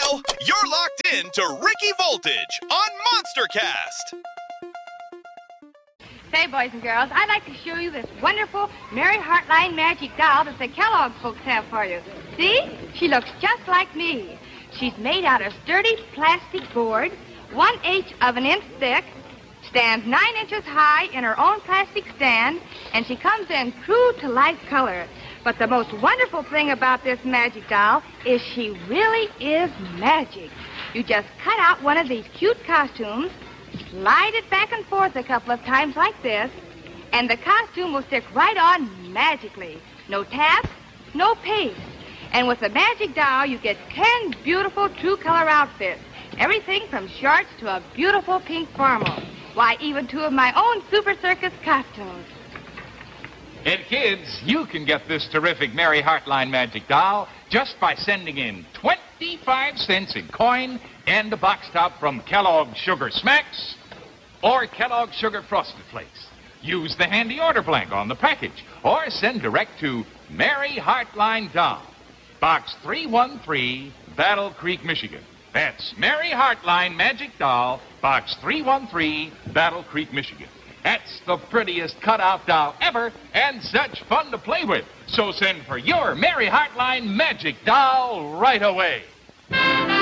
now, you're locked in to Ricky Voltage on MonsterCast. Say, boys and girls, I'd like to show you this wonderful Mary Hartline magic doll that the Kellogg folks have for you. See? She looks just like me. She's made out of sturdy plastic board, 1/8 of an inch thick, stands 9 inches high in her own plastic stand, and she comes in true-to-life color. But the most wonderful thing about this magic doll is she really is magic. You just cut out one of these cute costumes, slide it back and forth a couple of times like this, and the costume will stick right on magically. No taps, no paste. And with the magic doll, you get 10 beautiful true-color outfits. Everything from shorts to a beautiful pink formal. Why, even 2 of my own Super Circus costumes. And kids, you can get this terrific Mary Hartline magic doll just by sending in 25 cents in coin and a box top from Kellogg Sugar Smacks or Kellogg Sugar Frosted Flakes. Use the handy order blank on the package or send direct to Mary Hartline Doll, Box 313, Battle Creek, Michigan. That's Mary Hartline Magic Doll, Box 313, Battle Creek, Michigan. That's the prettiest cutout doll ever and such fun to play with. So send for your Mary Hartline Magic Doll right away.